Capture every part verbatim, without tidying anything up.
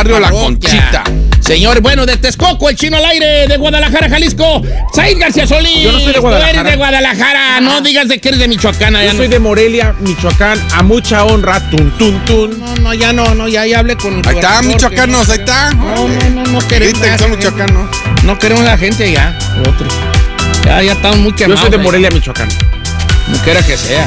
barrio La Conchita. Señor, bueno, de Texcoco, el Chino al aire, de Guadalajara, Jalisco, Said García Solís. Yo no soy de Guadalajara. Tú eres de Guadalajara, no digas de que eres de Michoacán. Yo ya soy no. de Morelia, Michoacán, a mucha honra, tun, tun, tun. No, no, ya no, no, ya, ya hablé con... Ahí está, michoacanos, no, ahí está. No, no, no, no queremos... Griten que son michoacanos. No queremos a la gente ya, otros. Ya, ya estamos muy Yo quemados. soy de ahí. Morelia, Michoacán. No quiera que sea.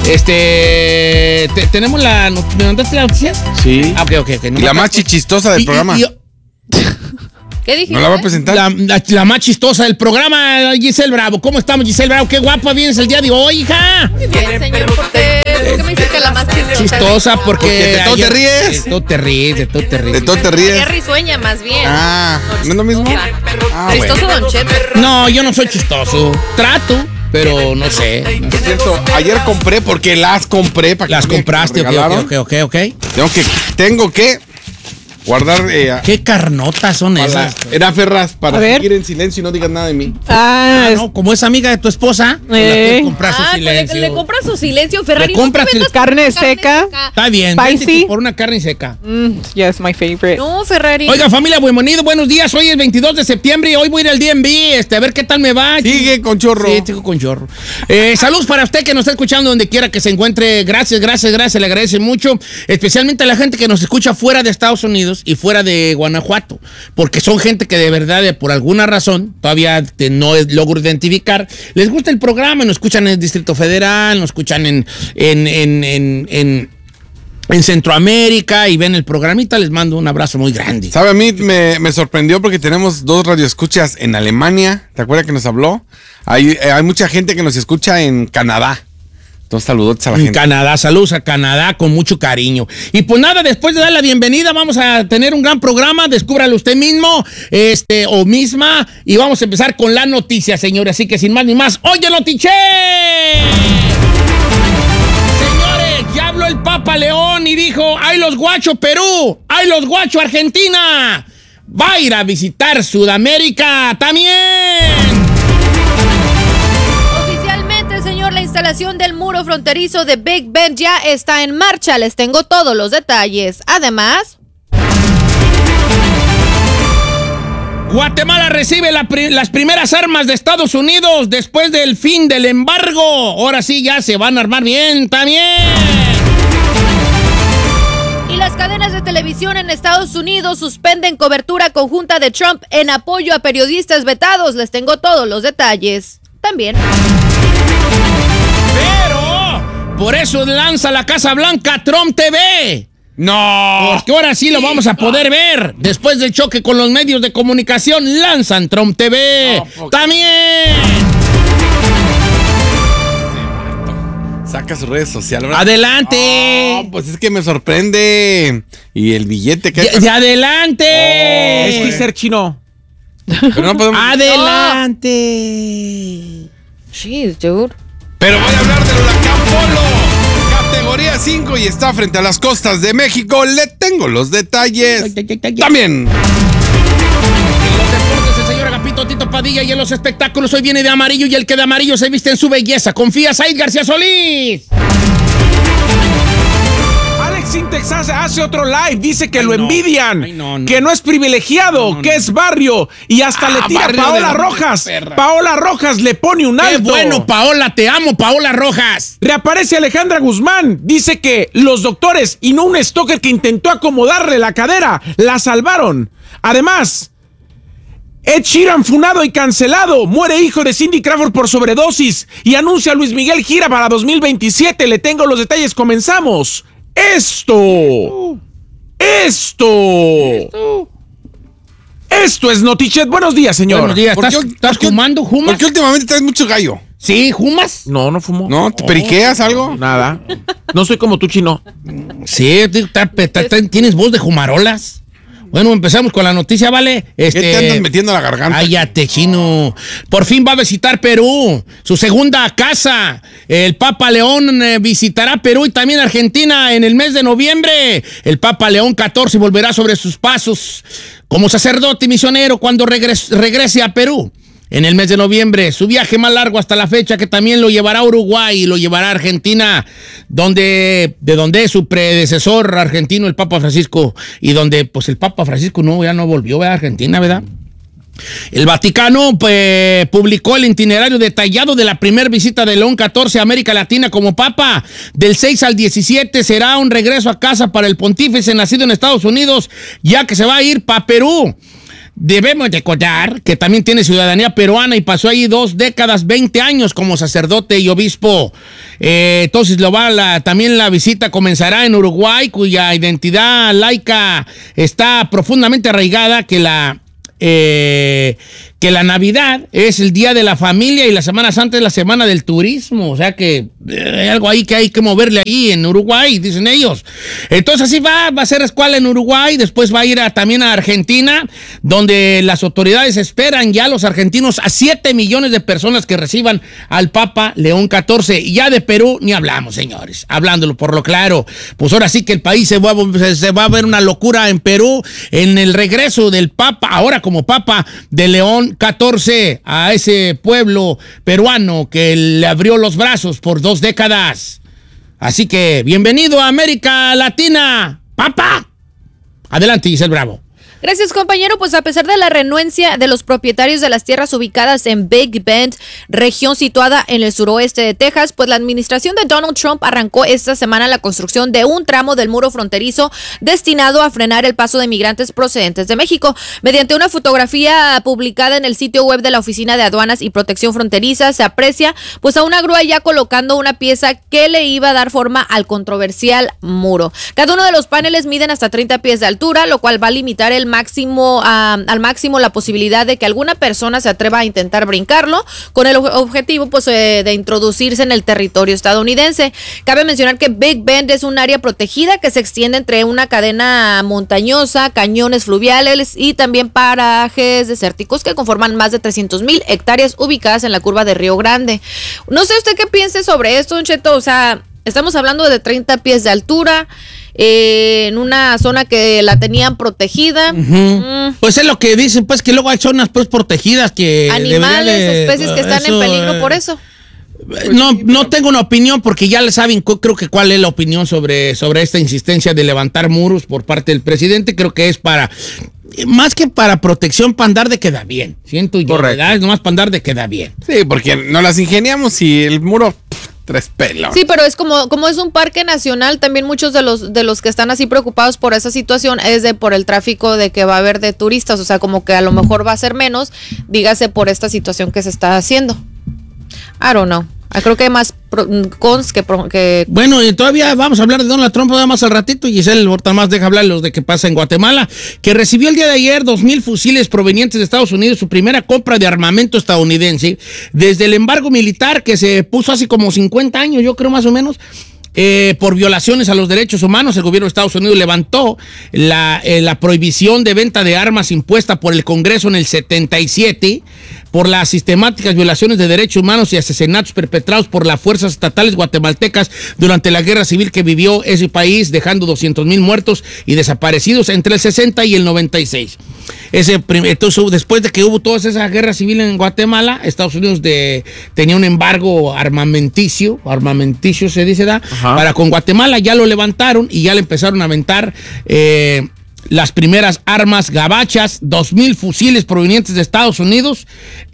Este... te- ¿Tenemos la... ¿Me mandaste la noticia? Sí. Ah, ok, ok. ok. Y la más chichistosa del Y- y- programa. y- ¿Qué dijiste? ¿No la va a presentar? La, la- la más chistosa del programa, Giselle Bravo. ¿Cómo estamos, Giselle Bravo? Qué guapa vienes el día de hoy, hija. Muy bien, señor. ¿Por qué, ¿Por qué me dices que la más chistosa? Chistosa porque... Porque de todo te ayer- ríes. De todo te ríes, de todo te ríes. De todo te ríes. Ella risueña, más bien. Ah, ¿no es lo mismo? chistosa. Ah, Chistoso bueno. Don Cheto. No, yo no soy chistoso. Trato, pero no sé. Por cierto, ayer compré porque las compré. Para que Las me compraste, ok, regalaron. ok, ok, ok. Tengo que, tengo que guardar... Eh, ¿Qué carnotas son para- esas? era Ferraz, para A ver. seguir en silencio y no digas nada de mí. Ah, Ah, es- no, como es amiga de tu esposa, pues la Eh. puedes comprar su Ah, pues le, silencio. le compras su silencio, Ferrari. Le compras no te el- metas carne con seca. Está bien, Spicy. vete por una carne seca. mm, yes, my favorite. No, Ferrari. Oiga, familia, bienvenido, buenos días. Hoy es el veintidós de septiembre y hoy voy a ir al D M V, este, a ver qué tal me va. Sigue con chorro. Sí, sigo con chorro. Eh, saludos para usted que nos está escuchando donde quiera que se encuentre. Gracias, gracias, gracias. Le agradece mucho. Especialmente a la gente que nos escucha fuera de Estados Unidos y fuera de Guanajuato. Porque son gente que de verdad, eh, por alguna razón, todavía eh, no es- logro identificar. Les gusta el programa, nos escuchan en el Distrito Federal, nos escuchan en, en, en, en, en, en Centroamérica y ven el programita. Les mando un abrazo muy grande. ¿Sabe? A mí me, me sorprendió porque tenemos dos radioescuchas en Alemania. ¿Te acuerdas que nos habló? Hay, eh, hay mucha gente que nos escucha en Canadá. Entonces, saludotes a la En gente. Canadá, saludos a Canadá con mucho cariño. Y pues nada, después de dar la bienvenida, vamos a tener un gran programa, descúbralo usted mismo, este, o misma, y vamos a empezar con la noticia, señores. Así que sin más ni más, ¡oye, notiche! Señores, ya habló el Papa León y dijo, ¡ay los guacho Perú! ¡Ay los guacho Argentina! Va a ir a visitar Sudamérica también. Oficialmente, señor, la instalación del muro fronterizo de Big Ben ya está en marcha. Les tengo todos los detalles. Además, Guatemala recibe la pri- las primeras armas de Estados Unidos después del fin del embargo. Ahora sí ya se van a armar bien también. y las cadenas de televisión en Estados Unidos suspenden cobertura conjunta de Trump en apoyo a periodistas vetados. Les tengo todos los detalles. También. Pero por eso lanza la Casa Blanca Trump T V. ¡No! Porque ahora sí lo vamos a poder ver. Después del choque con los medios de comunicación, lanzan Trump T V. No, porque- También. Saca sus redes sociales. ¿verdad? Adelante. No, pues es que me sorprende. Y el billete que... De, de adelante. Es teaser chino. Pero no podemos... Adelante. Jeez, dude. Pero voy a hablar del huracán Polo. Categoría cinco y está frente a las costas de México. Le tengo los detalles. También. En los deportes, el señor Agapito Tito Padilla, y en los espectáculos hoy viene de amarillo y el que de amarillo se viste en su belleza. Confía, Said García Solís. Alex Sintex hace, hace otro live, dice que Ay, lo no. envidian, Ay, no, no. que no es privilegiado, No, no, que no. es barrio, y hasta Ah, le tira a barrio Paola de la Rojas. perra. Paola Rojas le pone un Qué alto. bueno, Paola, te amo, Paola Rojas. Reaparece Alejandra Guzmán. Dice que los doctores y no un stalker que intentó acomodarle la cadera la salvaron. Además, Ed Sheeran funado y cancelado. Muere hijo de Cindy Crawford por sobredosis. Y anuncia a Luis Miguel gira para dos mil veintisiete. Le tengo los detalles. Comenzamos. Esto. Esto. Esto es Notichet. Buenos días, señor. Buenos días. ¿Por ¿Estás, qué- estás por qué- fumando, Jumas? Porque últimamente traes mucho gallo. Sí, Jumas. No, no fumo. ¿No? ¿Te periqueas algo? Nada. No soy como tú, chino. Sí, t- t- t- t- tienes voz de jumarolas. Bueno, empezamos con la noticia, ¿vale? Este, ¿Qué te andas metiendo a la garganta? Cállate, chino. Por fin va a visitar Perú, su segunda casa. El Papa León eh, visitará Perú y también Argentina en el mes de noviembre. El Papa León catorce volverá sobre sus pasos como sacerdote y misionero cuando regres- regrese a Perú. en el mes de noviembre. Su viaje más largo hasta la fecha, que también lo llevará a Uruguay y lo llevará a Argentina, donde, de donde es su predecesor argentino, el Papa Francisco, y donde pues el Papa Francisco no, ya no volvió a Argentina, ¿verdad? El Vaticano pues, publicó el itinerario detallado de la primera visita de León catorce a América Latina como Papa. Del seis al diecisiete será un regreso a casa para el pontífice nacido en Estados Unidos, ya que se va a ir para Perú. Debemos recordar que también tiene ciudadanía peruana y pasó ahí dos décadas, veinte años como sacerdote y obispo. Eh, entonces lo va la, también la visita comenzará en Uruguay, cuya identidad laica está profundamente arraigada, que la... Eh, que la Navidad es el día de la familia y la Semana Santa es la semana del turismo, o sea que eh, hay algo ahí que hay que moverle ahí en Uruguay, dicen ellos. Entonces así va, va a ser escuela en Uruguay, después va a ir a, también a Argentina, donde las autoridades esperan ya los argentinos a siete millones de personas que reciban al Papa León catorce. Y ya de Perú ni hablamos, señores, hablándolo por lo claro, pues ahora sí que el país se va, a, se va a ver una locura en Perú en el regreso del Papa, ahora como Papa de León catorce, a ese pueblo peruano que le abrió los brazos por dos décadas. Así que, bienvenido a América Latina, Papa. Adelante, Giselle Bravo. Gracias, compañero. Pues a pesar de la renuencia de los propietarios de las tierras ubicadas en Big Bend, región situada en el suroeste de Texas, pues la administración de Donald Trump arrancó esta semana la construcción de un tramo del muro fronterizo destinado a frenar el paso de migrantes procedentes de México. Mediante una fotografía publicada en el sitio web de la Oficina de Aduanas y Protección Fronteriza, se aprecia pues a una grúa ya colocando una pieza que le iba a dar forma al controversial muro. Cada uno de los paneles miden hasta treinta pies de altura, lo cual va a limitar el máximo uh, al máximo la posibilidad de que alguna persona se atreva a intentar brincarlo, con el objetivo pues eh, de introducirse en el territorio estadounidense. Cabe mencionar que Big Bend es un área protegida que se extiende entre una cadena montañosa, cañones fluviales y también parajes desérticos que conforman más de trescientos mil hectáreas ubicadas en la curva de Río Grande. No sé usted qué piense sobre esto, Don Cheto, o sea, estamos hablando de treinta pies de altura, Eh, en una zona que la tenían protegida. Uh-huh. Mm. Pues es lo que dicen, pues que luego hay zonas pues protegidas que animales, de, especies que están eso, en peligro por eso. No, no tengo una opinión porque ya le saben, creo que cuál es la opinión sobre, sobre esta insistencia de levantar muros por parte del presidente. Creo que es para, más que para protección, para andar de queda bien. Siento yo, ¿verdad? Es nomás para andar de queda bien. Sí, porque no las ingeniamos y el muro... Tres pelos. Sí, pero es como, como es un parque nacional, también muchos de los de los que están así preocupados por esa situación es de por el tráfico de que va a haber de turistas, o sea, como que a lo mejor va a ser menos, dígase por esta situación que se está haciendo. I don't know. Creo que hay más cons que, que... Bueno, y todavía vamos a hablar de Donald Trump más al ratito. Giselle ahorita más deja hablar los de qué pasa en Guatemala, que recibió el día de ayer dos mil fusiles provenientes de Estados Unidos, su primera compra de armamento estadounidense, desde el embargo militar que se puso hace como cincuenta años, yo creo más o menos. Eh, por violaciones a los derechos humanos, el gobierno de Estados Unidos levantó la, eh, la prohibición de venta de armas impuesta por el Congreso en el setenta y siete por las sistemáticas violaciones de derechos humanos y asesinatos perpetrados por las fuerzas estatales guatemaltecas durante la guerra civil que vivió ese país, dejando doscientos mil muertos y desaparecidos entre el sesenta y el noventa y seis. Ese, entonces, después de que hubo toda esa guerra civil en Guatemala, Estados Unidos de, tenía un embargo armamenticio, armamenticio se dice, ¿da? Ajá. Para con Guatemala, ya lo levantaron y ya le empezaron a aventar eh, las primeras armas gabachas, dos mil fusiles provenientes de Estados Unidos,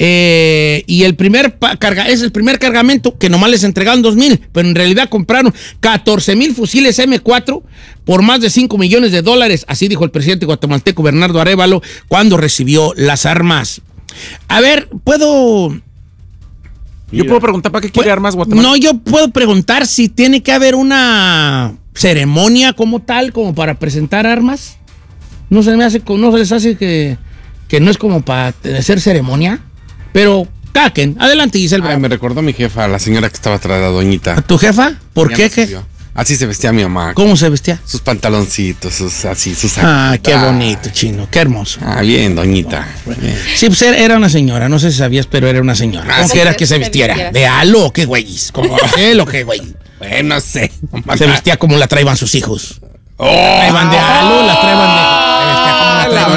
eh, y el primer carga, es el primer cargamento que nomás les entregaron dos mil, pero en realidad compraron catorce mil fusiles eme cuatro por más de cinco millones de dólares, así dijo el presidente guatemalteco Bernardo Arévalo cuando recibió las armas. A ver, ¿puedo...? Yo puedo preguntar para qué quiere armas Guatemala. No, yo puedo preguntar si tiene que haber una ceremonia como tal, como para presentar armas. No se me hace, no se les hace que, que no es como para hacer ceremonia, pero caquen. Adelante, Giselle. Ay, me recordó a mi jefa, la señora que estaba atrás de la doñita. ¿A tu jefa? ¿Por qué? ¿Qué? Así se vestía mi mamá. ¿Cómo se vestía? Sus pantaloncitos, sus así, sus... Ah, qué bonito, chino, qué hermoso. Ah, bien, doñita. Bien. Sí, pues era una señora, no sé si sabías, pero era una señora. Ah, ¿cómo que era que se vistiera? vistiera? ¿De halo o qué güeyes? ¿Cómo de lo que güey? Bueno, no sé. Se vestía como la traían sus hijos. Oh, la traían de halo, la traían de... Se vestía como la traían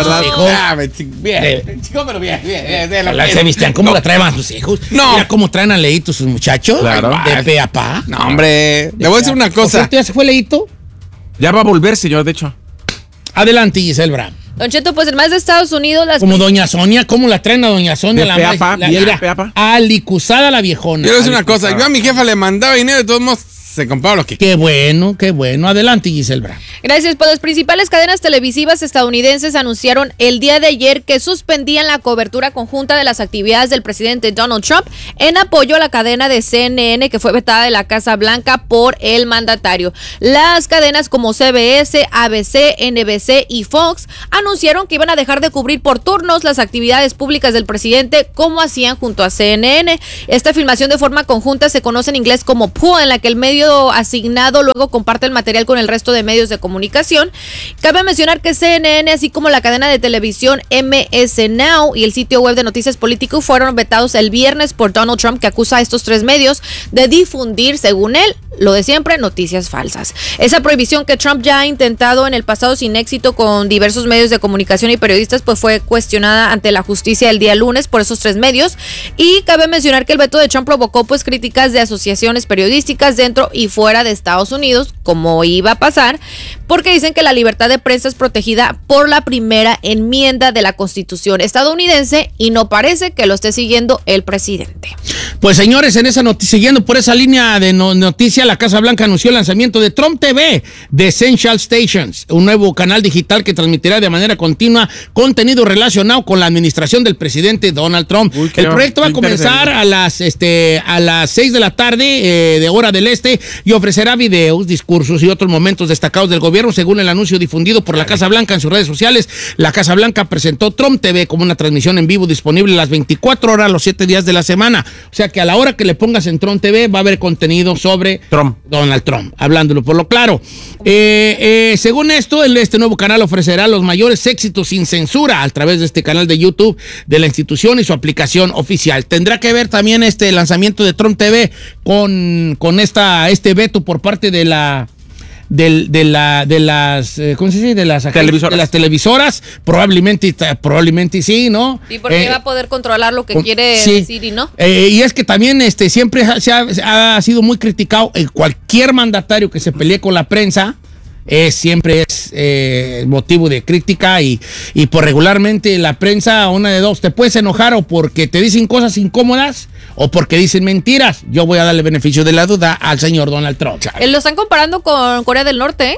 ¿verdad? sus hijos. Ah, me chi- bien, chico, pero bien, bien, bien, bien, La- bien. Sebastián, ¿cómo la traen a sus hijos? No. Mira cómo traen a Leito sus muchachos. Claro. De pe a pa. No, hombre, le voy a decir una ¿Por cosa. cierto, ya se fue Leito? Ya va a volver, señor, de hecho. Adelante, Giselle Brown. Don Cheto, pues en más de Estados Unidos, las Como Doña Sonia, ¿cómo la traen a Doña Sonia? De la pe a más- pa, la- bien, mira, de pe a pa. alicuzada la viejona. Quiero decir una Alicuzada. cosa. Yo a mi jefa le mandaba dinero y de todos modos se compraba lo que Qué bueno, qué bueno. Adelante, Giselle Brown. Gracias. Pues las principales cadenas televisivas estadounidenses anunciaron el día de ayer que suspendían la cobertura conjunta de las actividades del presidente Donald Trump en apoyo a la cadena de C N N que fue vetada de la Casa Blanca por el mandatario. Las cadenas como C B S, A B C, N B C y Fox anunciaron que iban a dejar de cubrir por turnos las actividades públicas del presidente como hacían junto a C N N. Esta filmación de forma conjunta se conoce en inglés como pool, en la que el medio asignado luego comparte el material con el resto de medios de comunicación. Cabe mencionar que C N N, así como la cadena de televisión M S Now y el sitio web de Noticias Político, fueron vetados el viernes por Donald Trump, que acusa a estos tres medios de difundir, según él, lo de siempre, noticias falsas. Esa prohibición que Trump ya ha intentado en el pasado sin éxito con diversos medios de comunicación y periodistas, pues fue cuestionada ante la justicia el día lunes por esos tres medios. Y cabe mencionar que el veto de Trump provocó pues críticas de asociaciones periodísticas dentro y fuera de Estados Unidos, como iba a pasar, porque dicen que la libertad de prensa es protegida por la primera enmienda de la Constitución estadounidense y no parece que lo esté siguiendo el presidente. Pues señores, en esa noticia, siguiendo por esa línea de no- noticia, la Casa Blanca anunció el lanzamiento de Trump T V, de Essential Stations, un nuevo canal digital que transmitirá de manera continua contenido relacionado con la administración del presidente Donald Trump. Uy, qué- El proyecto va a qué comenzar interesante. a las este a las seis de la tarde eh, de hora del este y ofrecerá videos, discursos y otros momentos destacados del gobierno, según el anuncio difundido por la Casa Blanca en sus redes sociales. La Casa Blanca presentó Trump T V como una transmisión en vivo disponible las veinticuatro horas, los siete días de la semana. O sea que a la hora que le pongas en Trump T V va a haber contenido sobre Trump. Donald Trump, hablándolo por lo claro. Eh, eh, según esto, el- este nuevo canal ofrecerá los mayores éxitos sin censura a través de este canal de YouTube de la institución y su aplicación oficial. Tendrá que ver también este lanzamiento de Trump T V con, con esta, este veto por parte de la... Del, de, la, de las eh, ¿cómo se dice? De las, Televisoras. de las televisoras, probablemente, probablemente sí, ¿no? Sí, porque Eh, va a poder controlar lo que con- quiere sí. decir y no. Eh, y es que también este, siempre ha, se ha, ha sido muy criticado eh, cualquier mandatario que se pelee con la prensa. Es, siempre es eh, motivo de crítica y, y por regularmente la prensa, una de dos, te puedes enojar o porque te dicen cosas incómodas o porque dicen mentiras. Yo voy a darle beneficio de la duda al señor Donald Trump. Eh, Lo están comparando con Corea del Norte, ¿eh?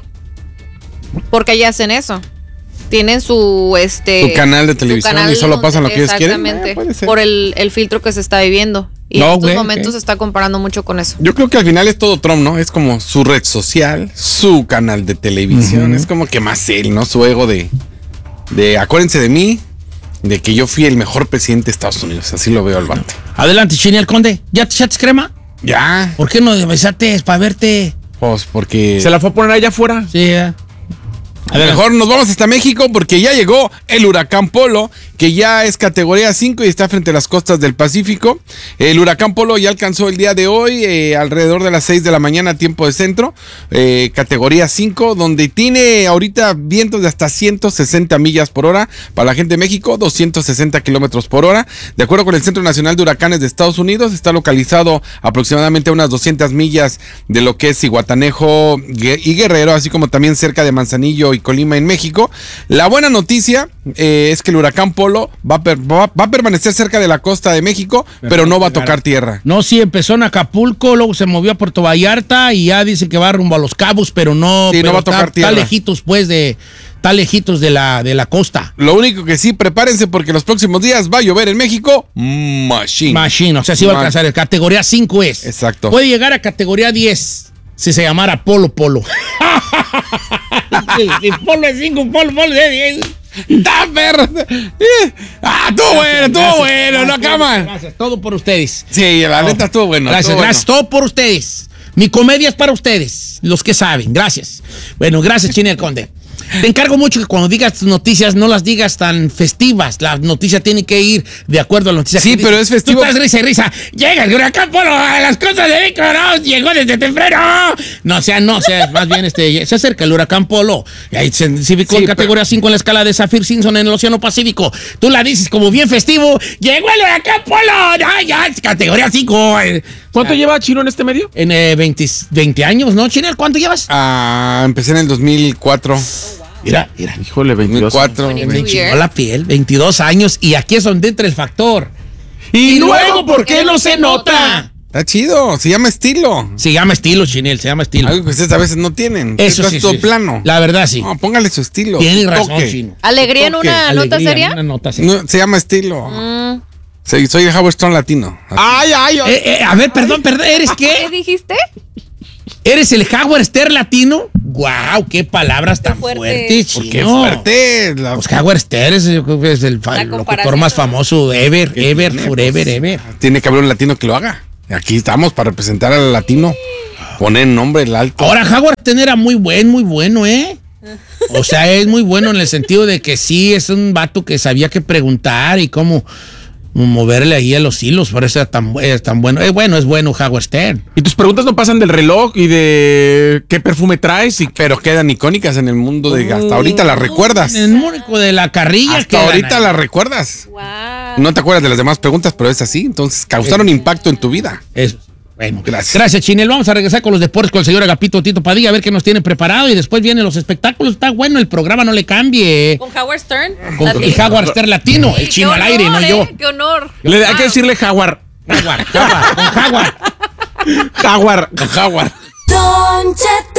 Porque allá hacen eso. Tienen su este Su canal de televisión y solo pasan lo que ellos quieren. Exactamente, Eh, puede ser. por el, el filtro que se está viviendo. Y No, en estos güey, momentos ok. se está comparando mucho con eso. Yo creo que al final es todo Trump, ¿no? Es como su red social, su canal de televisión. Ujú. Es como que más él, ¿no? Su ego de, de acuérdense de mí, de que yo fui el mejor presidente de Estados Unidos. Así lo veo al vato. Adelante, Chiniel Conde. ¿Ya te echaste crema? Ya, ¿Por qué no besaste para verte? pues porque... Se la fue a poner allá afuera. Sí, ya. A lo mejor nos vamos hasta México porque ya llegó el huracán Polo, que ya es categoría cinco y está frente a las costas del Pacífico. El huracán Polo ya alcanzó el día de hoy, eh, alrededor de las seis de la mañana, tiempo de centro, eh, categoría cinco, donde tiene ahorita vientos de hasta ciento sesenta millas por hora. Para la gente de México, doscientos sesenta kilómetros por hora. De acuerdo con el Centro Nacional de Huracanes de Estados Unidos, está localizado aproximadamente a unas doscientas millas de lo que es Zihuatanejo y Guerrero, así como también cerca de Manzanillo y Colima en México. La buena noticia eh, es que el huracán Polo va a, per- va, va a permanecer cerca de la costa de México, pero, pero no va a tocar tierra. No, sí, empezó en Acapulco, luego se movió a Puerto Vallarta y ya dice que va rumbo a Los Cabos, pero no, Sí, no pero va a tocar está, tierra. está lejitos, pues, de, está lejitos de la, de la costa. Lo único que sí, prepárense porque los próximos días va a llover en México. Machine. Machine, o sea, sí va a Ma- alcanzar. Categoría cinco es. Exacto. Puede llegar a categoría diez si se llamara Polo Polo. Si Polo es cinco, Polo Polo es diez. ¡Está perro! Eh, ¡Ah, estuvo bueno, estuvo Gracias, bueno! ¡No, gracias, caman! Gracias, todo por ustedes. Sí, la neta estuvo bueno. Gracias, estuvo bueno. gracias, todo por ustedes. Mi comedia es para ustedes, los que saben. Gracias. Bueno, gracias, Chiniel Conde. Te encargo mucho que cuando digas tus noticias no las digas tan festivas. La noticia tiene que ir de acuerdo a la noticia. Sí, que pero dices. es festivo. Tú estás risa y risa. Llega el huracán Polo a las costas de México, no, llegó desde temprano. No, o sea, no, o sea, más bien este, se acerca el huracán Polo. Y ahí se científico Sí, en categoría pero... cinco en la escala de Saffir-Simpson en el Océano Pacífico. Tú la dices como bien festivo. Llegó el huracán Polo. Ya, ya, categoría cinco. ¿Cuánto ah, lleva Chino en este medio? En eh, veinte, veinte años, ¿no, Chinel? ¿Cuánto llevas? Ah, empecé en el dos mil cuatro. Mira, mira. Híjole, veintidós. dos mil cuatro. Me chingó la piel, veintidós años. Y aquí es donde entra el factor. Y, y luego, ¿por qué no se nota? Está chido, se llama estilo. Se llama estilo, Chinel, se llama estilo. Algo que ustedes a veces no tienen. Eso sí, es todo sí, plano. La verdad, sí. No, póngale su estilo. Tiene razón, toque. Chino. ¿Alegría en una Alegría, nota seria? Una nota seria. No, se llama estilo. Mm. Sí, soy el Howard Stern latino. Ay, ay, ay. Eh, eh, a ver, perdón, perdón, ¿eres ¿Qué qué? dijiste? ¿Eres el Howard Stern latino? ¡Guau! ¡Qué palabras tan fuerte. fuertes, ¿Por Chino! qué fuerte? La... Pues Howard Stern es, es el, el locutor más famoso ever, ever, tiene, forever, pues, ever. Tiene que haber un latino que lo haga. Aquí estamos para representar al latino. Poner nombre el alto. Ahora, Howard Stern era muy buen, muy bueno, ¿eh? O sea, es muy bueno en el sentido de que sí, es un vato que sabía qué preguntar y cómo moverle ahí a los hilos. Por eso era tan, es tan bueno. Es bueno, es bueno Howard Stern. Y tus preguntas no pasan del reloj y de qué perfume traes. Y... Pero quedan icónicas en el mundo de... Hasta ahorita las recuerdas. El múnico de la carrilla. Hasta ahorita las recuerdas. Wow. No te acuerdas de las demás preguntas, pero es así. Entonces, causaron impacto en tu vida. Eso. Bueno, gracias. Gracias, Chinel. Vamos a regresar con los deportes con el señor Agapito Tito Padilla a ver qué nos tiene preparado y después vienen los espectáculos. Está bueno, el programa no le cambie. ¿Con Howard Stern? Con el Howard Stern latino, Sí, el chino qué al honor, aire, no eh, yo. ¡Qué honor! Le, wow. Hay que decirle Jaguar. Jaguar, Jaguar, con Jaguar. Jaguar. Con Howard. Don Cheto.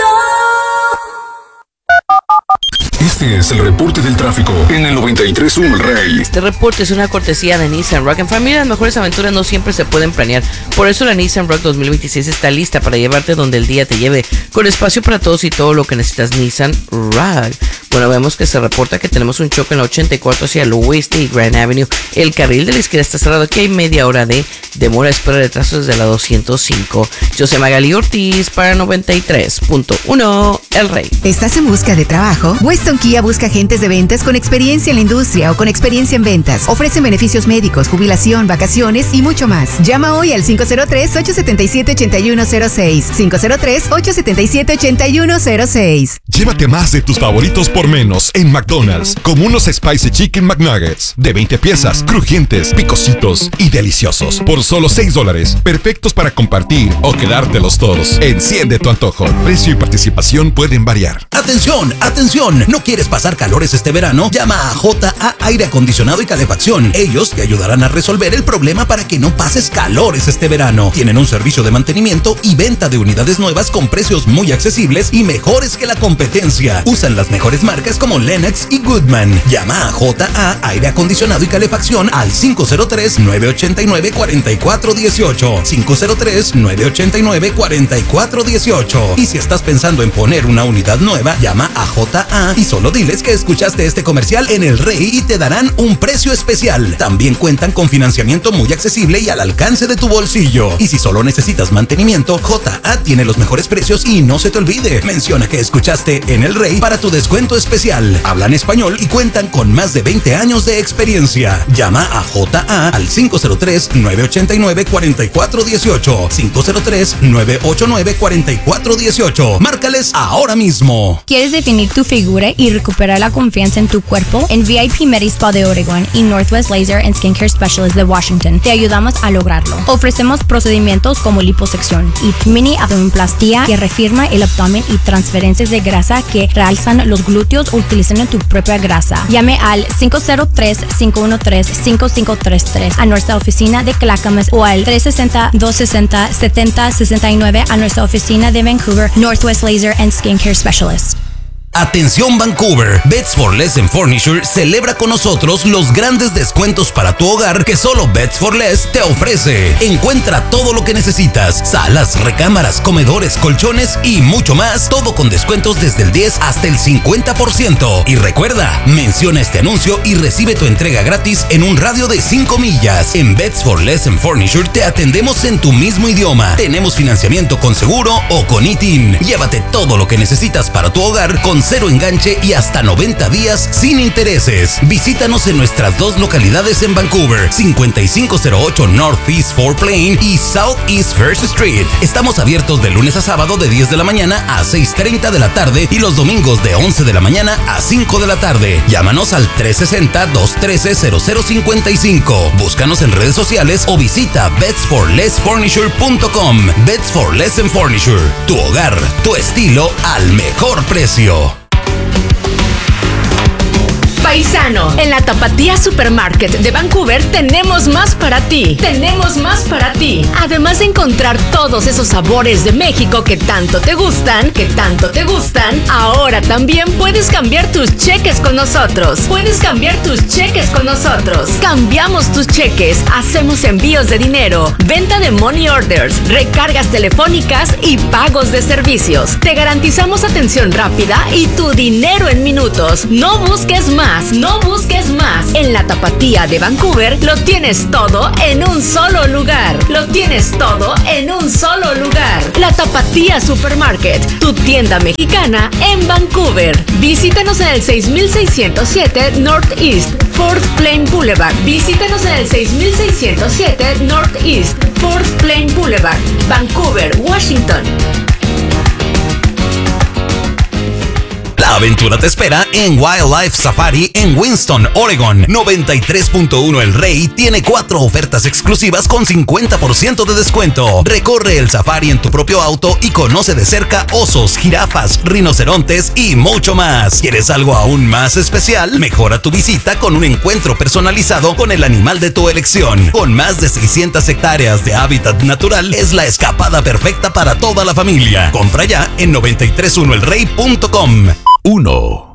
Este es el reporte del tráfico en el noventa y tres punto uno El Rey. Este reporte es una cortesía de Nissan Rock. En familia, las mejores aventuras no siempre se pueden planear. Por eso la Nissan Rock dos mil veintiséis está lista para llevarte donde el día te lleve, con espacio para todos y todo lo que necesitas. Nissan Rock. Bueno, vemos que se reporta que tenemos un choque en la ochenta y cuatro hacia el oeste y Grand Avenue. El carril de la izquierda está cerrado, que hay media hora de demora. Espera retraso desde la doscientos cinco. Yo soy Magali Ortiz para noventa y tres punto uno El Rey. ¿Estás en busca de trabajo? Weston Kia busca agentes de ventas con experiencia en la industria o con experiencia en ventas. Ofrecen beneficios médicos, jubilación, vacaciones y mucho más. Llama hoy al cinco cero tres, ocho siete siete, ocho uno cero seis. cinco cero tres, ocho siete siete, ocho uno cero seis. Llévate más de tus favoritos por menos en McDonald's, como unos Spicy Chicken McNuggets de veinte piezas, crujientes, picositos y deliciosos, por solo seis dólares, perfectos para compartir o quedártelos todos. Enciende tu antojo. Precio y participación pueden variar. Atención, atención, ¿no quieres pasar calores este verano? Llama a J A Aire Acondicionado y Calefacción. Ellos te ayudarán a resolver el problema para que no pases calores este verano. Tienen un servicio de mantenimiento y venta de unidades nuevas con precios muy accesibles y mejores que la competencia. Usan las mejores marcas como Lennox y Goodman. Llama a J A Aire Acondicionado y Calefacción al cinco cero tres, nueve ocho nueve, cuatro cuatro uno ocho. cinco cero tres, nueve ocho nueve, cuatro cuatro uno ocho. Y si estás pensando en poner una unidad nueva, llama a J A y solo diles que escuchaste este comercial en El Rey y te darán un precio especial. También cuentan con financiamiento muy accesible y al alcance de tu bolsillo. Y si solo necesitas mantenimiento, J A tiene los mejores precios y no se te olvide, menciona que escuchaste en El Rey para tu descuento especial. Hablan español y cuentan con más de veinte años de experiencia. Llama a J A al cinco cero tres, nueve ocho nueve, cuatro cuatro uno ocho. cinco cero tres, nueve ocho nueve, cuatro cuatro uno ocho. Márcales ahora mismo. ¿Quieres definir tu figura y recuperar la confianza en tu cuerpo? En V I P Med Spa de Oregon y Northwest Laser and Skincare Specialist de Washington te ayudamos a lograrlo. Ofrecemos procedimientos como liposección y mini abdominoplastia que reafirma el abdomen y transferencias de grasa que realzan los glúteos utilizando tu propia grasa. Llame al cinco cero tres, cinco uno tres, cinco cinco tres tres a nuestra oficina de Clackamas o al tres seis cero, dos seis cero, siete cero seis nueve a nuestra oficina de Vancouver, Northwest Laser and Skincare Specialist. Atención Vancouver, Beds for Less and Furniture celebra con nosotros los grandes descuentos para tu hogar que solo Beds for Less te ofrece. Encuentra todo lo que necesitas, salas, recámaras, comedores, colchones y mucho más, todo con descuentos desde el diez hasta el cincuenta por ciento. Y recuerda, menciona este anuncio y recibe tu entrega gratis en un radio de cinco millas. En Beds for Less and Furniture te atendemos en tu mismo idioma. Tenemos financiamiento con seguro o con I T I N. Llévate todo lo que necesitas para tu hogar con cero enganche y hasta noventa días sin intereses. Visítanos en nuestras dos localidades en Vancouver, cincuenta y cinco cero ocho Northeast Fort Plain y Southeast First Street. Estamos abiertos de lunes a sábado de diez de la mañana a seis treinta de la tarde y los domingos de once de la mañana a cinco de la tarde. Llámanos al tres sesenta, dos trece, cero cero cincuenta y cinco. Búscanos en redes sociales o visita beds for less furniture punto com. Beds for Less and Furniture. Tu hogar, tu estilo al mejor precio. Paisano, en la Tapatía Supermarket de Vancouver tenemos más para ti. Tenemos más para ti. Además de encontrar todos esos sabores de México que tanto te gustan, que tanto te gustan, ahora también puedes cambiar tus cheques con nosotros. Puedes cambiar tus cheques con nosotros. Cambiamos tus cheques, hacemos envíos de dinero, venta de money orders, recargas telefónicas y pagos de servicios. Te garantizamos atención rápida y tu dinero en minutos. No busques más. No busques más. En la Tapatía de Vancouver lo tienes todo en un solo lugar. Lo tienes todo en un solo lugar. La Tapatía Supermarket, tu tienda mexicana en Vancouver. Visítanos en el seis mil seiscientos siete Northeast Fourth Plain Boulevard. Visítanos en el seis mil seiscientos siete Northeast Fourth Plain Boulevard, Vancouver, Washington. La aventura te espera en Wildlife Safari en Winston, Oregon. noventa y tres punto uno El Rey tiene cuatro ofertas exclusivas con cincuenta por ciento de descuento. Recorre el safari en tu propio auto y conoce de cerca osos, jirafas, rinocerontes y mucho más. ¿Quieres algo aún más especial? Mejora tu visita con un encuentro personalizado con el animal de tu elección. Con más de seiscientas hectáreas de hábitat natural, es la escapada perfecta para toda la familia. Compra ya en noventa y tres uno el rey punto com. Uno.